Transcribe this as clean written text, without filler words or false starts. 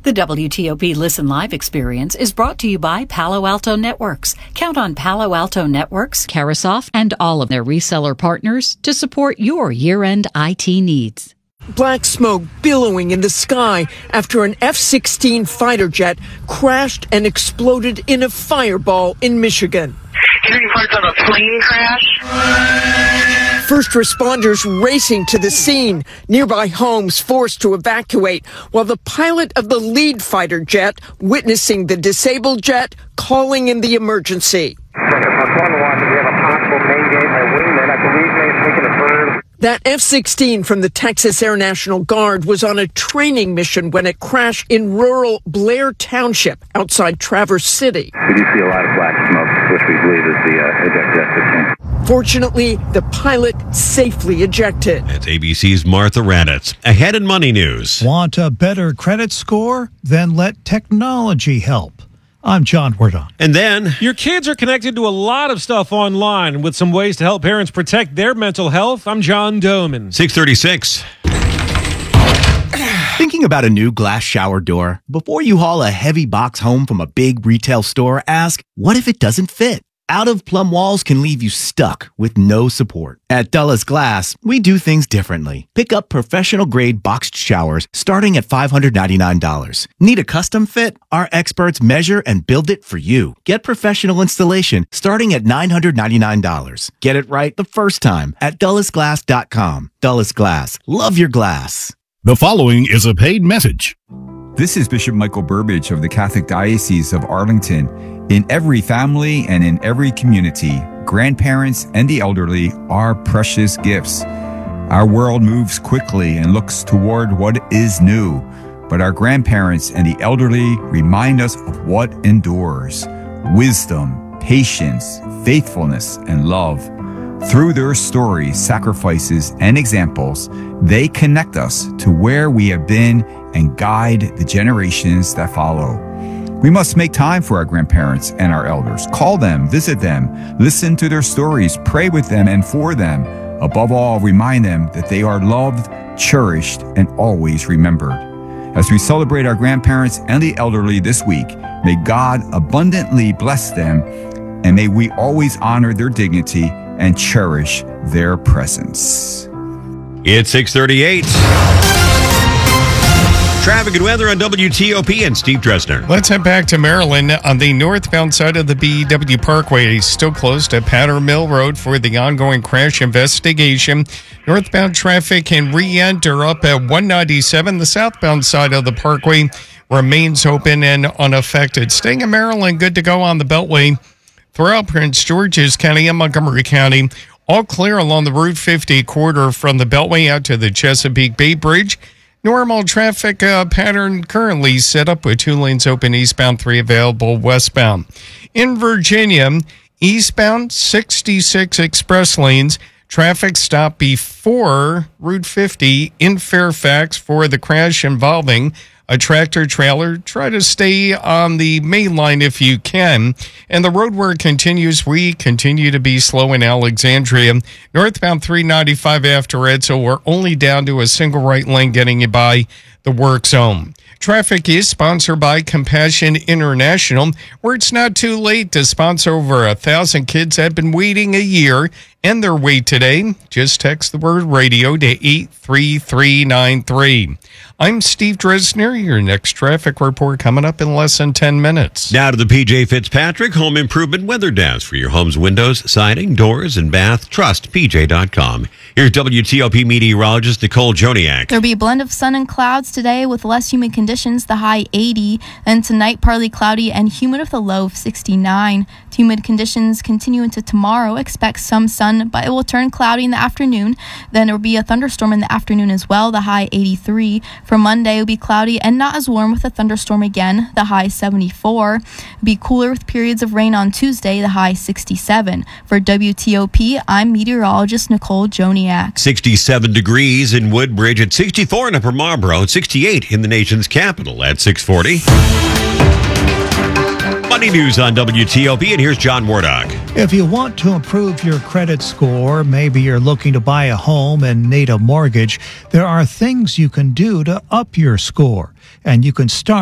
The WTOP Listen Live experience is brought to you by Palo Alto Networks. Count on Palo Alto Networks, Carasoft, and all of their reseller partners to support your year-end IT needs. Black smoke billowing in the sky after an F-16 fighter jet crashed and exploded in a fireball in Michigan. Hearing parts of a plane crash. First responders racing to the scene, nearby homes forced to evacuate, while the pilot of the lead fighter jet witnessing the disabled jet calling in the emergency. That F-16 from the Texas Air National Guard was on a training mission when it crashed in rural Blair Township outside Traverse City. We do see a lot of black smoke, which we believe is the ejected F-15. Fortunately, the pilot safely ejected. That's ABC's Martha Raddatz. Ahead in Money News. Want a better credit score? Then let technology help. I'm John Wardon. And then, your kids are connected to a lot of stuff online. With some ways to help parents protect their mental health, I'm John Doman. 6:36. Thinking about a new glass shower door? Before you haul a heavy box home from a big retail store, ask, what if it doesn't fit? Out-of-plumb walls can leave you stuck with no support. At Dulles Glass, we do things differently. Pick up professional-grade boxed showers starting at $599. Need a custom fit? Our experts measure and build it for you. Get professional installation starting at $999. Get it right the first time at DullesGlass.com. Dulles Glass. Love your glass. The following is a paid message. This is Bishop Michael Burbidge of the Catholic Diocese of Arlington. In every family and in every community, grandparents and the elderly are precious gifts. Our world moves quickly and looks toward what is new, but our grandparents and the elderly remind us of what endures: wisdom, patience, faithfulness, and love. Through their stories, sacrifices, and examples, they connect us to where we have been and guide the generations that follow. We must make time for our grandparents and our elders. Call them, visit them, listen to their stories, pray with them and for them. Above all, remind them that they are loved, cherished, and always remembered. As we celebrate our grandparents and the elderly this week, may God abundantly bless them, and may we always honor their dignity and cherish their presence. It's 6:38. Traffic and weather on WTOP and Steve Dresner. Let's head back to Maryland. On the northbound side of the BEW Parkway, still closed at Powder Mill Road for the ongoing crash investigation. Northbound traffic can re-enter up at 197. The southbound side of the parkway remains open and unaffected. Staying in Maryland, good to go on the Beltway throughout Prince George's County and Montgomery County. All clear along the Route 50 corridor from the Beltway out to the Chesapeake Bay Bridge. Normal traffic pattern currently set up with 2 lanes open eastbound, 3 available westbound. In Virginia, eastbound 66 express lanes. Traffic stop before Route 50 in Fairfax for the crash involving a tractor trailer. Try to stay on the main line if you can. And the road work continues. We continue to be slow in Alexandria. Northbound 395 after Edsel, we're only down to a single right lane getting you by the work zone. Traffic is sponsored by Compassion International, where it's not too late to sponsor over 1,000 kids that have been waiting a year and their wait today. Just text the word radio to 83393. I'm Steve Dresner. Your next traffic report coming up in less than 10 minutes. Now to the PJ Fitzpatrick Home Improvement Weather Desk for your home's windows, siding, doors, and bath. Trust PJ.com. Here's WTOP meteorologist Nicole Joniak. There'll be a blend of sun and clouds today with less humid conditions, the high 80. And tonight, partly cloudy and humid with a low of 69. Humid conditions continue into tomorrow. Expect some sun, but it will turn cloudy in the afternoon. Then there will be a thunderstorm in the afternoon as well, the high 83. For Monday, it will be cloudy and not as warm with a thunderstorm again, the high 74. It'll be cooler with periods of rain on Tuesday, the high 67. For WTOP, I'm meteorologist Nicole Joniak. 67 degrees in Woodbridge at 64 in Upper Marlboro, 68 in the nation's capital at 640. Money News on WTOP, and here's John Wardock. If you want to improve your credit score, maybe you're looking to buy a home and need a mortgage, there are things you can do to up your score, and you can start